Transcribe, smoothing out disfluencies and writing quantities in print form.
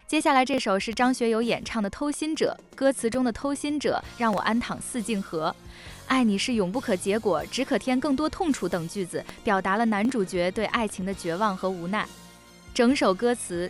接下来这首是张学友演唱的《偷心者》，歌词中的偷心者让我安躺四镜河，爱你是永不可结果，只可添更多痛楚等句子，表达了男主角对爱情的绝望和无奈。整首歌词